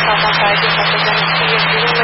How much I just have to see you.